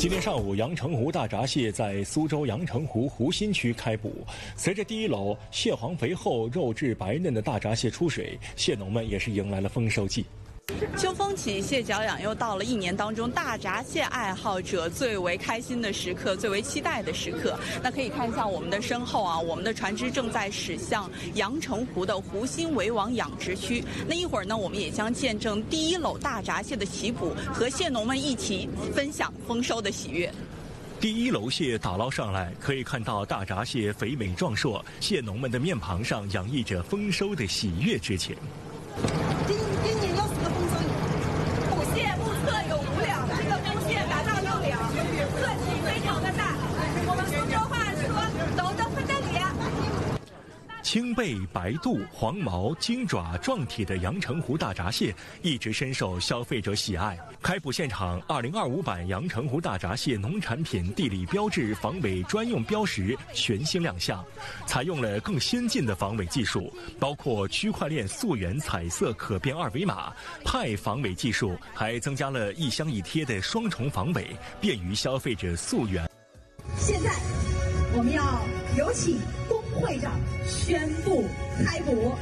今天上午，阳澄湖大闸蟹在苏州阳澄湖湖心区开捕。随着第一篓蟹黄肥厚、肉质白嫩的大闸蟹出水，蟹农们也是迎来了丰收季。 秋风起，蟹脚痒，又到了一年当中大闸蟹爱好者最为开心的时刻，最为期待的时刻。那可以看一下我们的身后啊，我们的船只正在驶向阳澄湖的湖心围网养殖区。那一会儿呢，我们也将见证第一篓大闸蟹的起捕，和蟹农们一起分享丰收的喜悦。 第一篓蟹打捞上来，可以看到大闸蟹肥美壮硕，蟹农们的面庞上洋溢着丰收的喜悦之情。 今年又是个丰收年，捕蟹目测有5两，这个公蟹达到6两，个体非常的大。我们苏州话说，抖得不得了。 青背、白肚、黄毛、金爪、壮体的阳澄湖大闸蟹一直深受消费者喜爱。开捕现场，2025版阳澄湖大闸蟹农产品地理标志防伪专用标识全新亮相，采用了更先进的防伪技术，包括区块链溯源彩色可变二维码、派防伪技术，还增加了一箱一贴的双重防伪，便于消费者溯源。 现在我们要有请龚会长宣布开捕。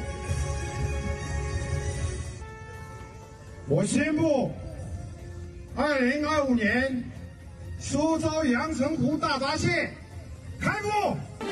我宣布，2025年苏州阳澄湖大闸蟹开捕。